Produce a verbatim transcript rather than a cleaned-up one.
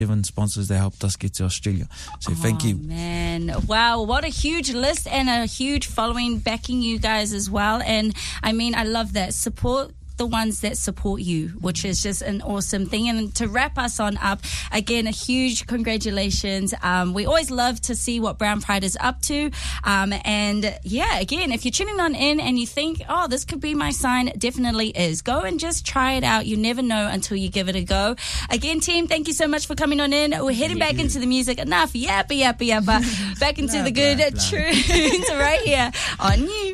seven sponsors that helped us get to Australia. So thank oh, you. Man, wow, what a huge list and a huge following backing you guys as well. And I mean, I love that. Support the ones that support you, which is just an awesome thing. And to wrap us on up, again, a huge congratulations. Um, we always love to see what Brown Pride is up to. Um, and yeah, again, if you're tuning on in and you think, oh, this could be my sign, it definitely is. Go and just try it out. You never know until you give it a go. Again, team, thank you so much for coming on in. We're heading back into the music. Enough yappa yappa yappa. Back into blah, the good blah, blah. tunes right here on You.